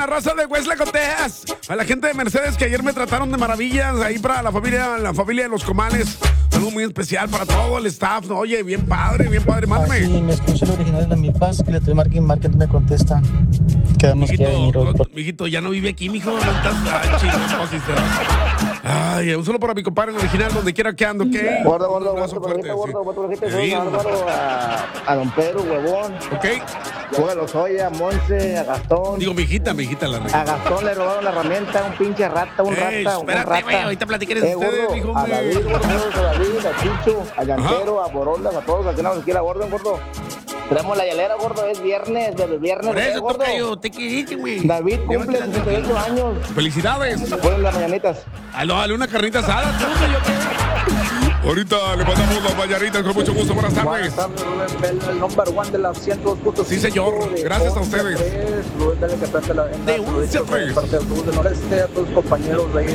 la raza de Huesla, Texas. A la gente de Mercedes que ayer me trataron de maravillas. Ahí para la familia de los Comales. Algo muy especial para todo el staff. Oye, bien padre, mándame. Sí, me escucha el original de mi paz, que le estoy marque me contesta. Quedamos que venir hoy. Mijito, ya no vive aquí, mijo. No estás. Ay, chingos, ay, un solo para mi compadre el original, donde quiera que ando, ¿ok? Gordo, Un abrazo fuerte, sí. a don Pedro, huevón. Ok. Juega los Oya, a Monse, a Gastón. Digo, mijita, la reina. A Gastón le robaron la herramienta, un pinche rata, un rata. Espérate, güey, ahorita platiqué de ustedes, gordo, mijo, a David, gordo, a David, a Chicho, a Llantero, a Borondas, a todos, a que no nos quiera, gordo. Traemos la hielera, gordo, es viernes, desde viernes. Por eso, gordo. tocayo, te quedé, güey. David cumple 68 años. Felicidades. Fueron las mañanitas. Dale una carnita asada, tú, ahorita le mandamos las mañanitas con mucho gusto. Buenas tardes. El number one de las 102.5. Sí, señor. Gracias a ustedes. Rubén, dale que prende la De 11 a 3. Parte del sur del noreste, a tus compañeros de ahí.